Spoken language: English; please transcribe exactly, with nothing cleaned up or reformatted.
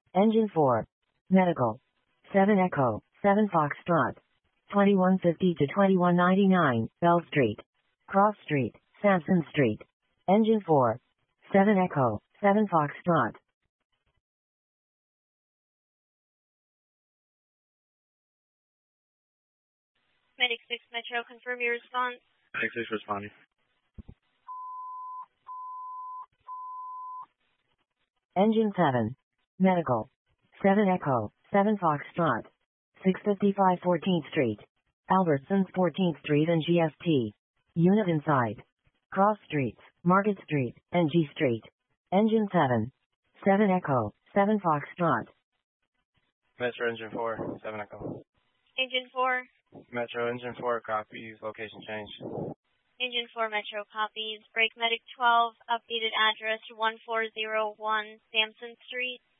Engine four. Medical. seven Echo, seven Foxtrot. twenty-one fifty to twenty-one ninety-nine, Bell Street. Cross Street, Sampson Street. Engine four. seven Echo, seven Foxtrot. Medic six Metro, confirm your response. Medic six responding. Engine seven. Medical. seven Echo, seven Foxtrot. six fifty-five fourteenth Street. Albertsons fourteenth Street and G S T. Unit inside. Cross Streets, Market Street, and G Street. Engine seven. seven Echo, seven Foxtrot. Metro Engine four, seven Echo. Engine four. Metro Engine four, copies, location change. Engine four Metro copies. Brake Medic twelve, updated address one four zero one Sampson Street.